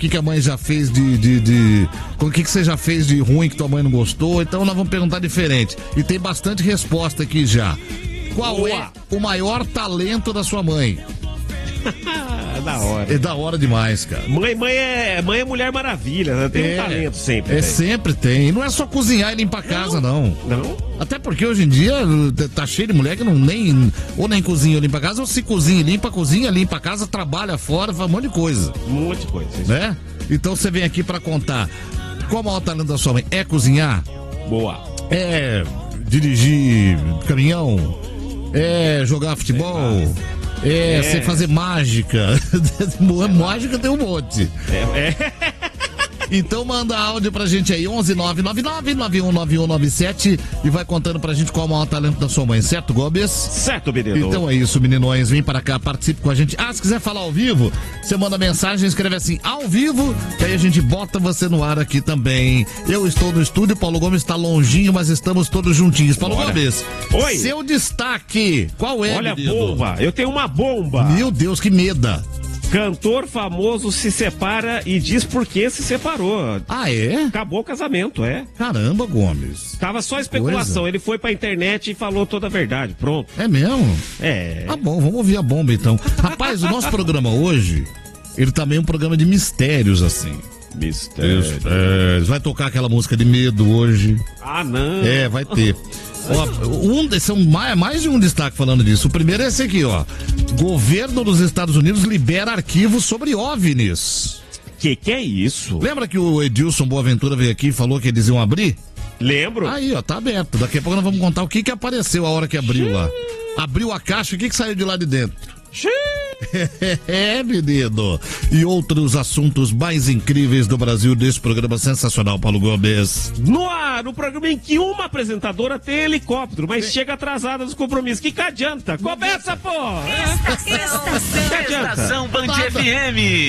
que a mãe já fez o que você já fez de ruim que tua mãe não gostou. Então nós vamos perguntar diferente. E tem bastante resposta aqui já. Qual é o maior talento da sua mãe? Da hora. É da hora demais, cara. Mãe é Mulher Maravilha, né? Tem um talento sempre. Sempre tem. E não é só cozinhar e limpar a casa, não. Não? Até porque hoje em dia tá cheio de mulher que nem cozinha ou limpa a casa, ou se cozinha e limpa a casa, trabalha fora, faz um monte de coisa. Um monte de coisa. Né? Então você vem aqui pra contar qual o maior talento da sua mãe. É cozinhar? Boa. É dirigir caminhão? É jogar futebol? Você fazer mágica. Mágica tem um monte. Então manda áudio pra gente aí, 11999-919197 e vai contando pra gente qual é o maior talento da sua mãe, certo, Gobes? Certo, menino. Então é isso, meninões, vem para cá, participe com a gente. Se quiser falar ao vivo, você manda mensagem, escreve assim, ao vivo, que aí a gente bota você no ar aqui também. Eu estou no estúdio, Paulo Gomes está longinho, mas estamos todos juntinhos. Paulo Gomes, oi. Seu destaque, qual é, Olha, menino? bomba, eu tenho uma bomba. Meu Deus, que meda. Cantor famoso se separa e diz por que se separou. É? Acabou o casamento, Caramba, Gomes. Tava só especulação, ele foi pra internet e falou toda a verdade, pronto. É mesmo? Tá bom, vamos ouvir a bomba então. Rapaz, o nosso programa hoje, ele também é um programa de mistérios, assim. Mistérios. Vai tocar aquela música de medo hoje. Não. Vai ter. São mais de um destaque falando disso. O primeiro é esse aqui, ó. Governo dos Estados Unidos libera arquivos sobre OVNIs. Que é isso? Lembra que o Edilson Boaventura veio aqui e falou que eles iam abrir? Lembro. Aí, ó, tá aberto. Daqui a pouco nós vamos contar o que apareceu a hora que abriu lá. Abriu a caixa, o que saiu de lá de dentro? Menino. E outros assuntos mais incríveis do Brasil desse programa sensacional, Paulo Gomes. No ar, no programa em que uma apresentadora tem helicóptero, mas chega atrasada dos compromissos. Que adianta? Começa, pô! Estação Band FM.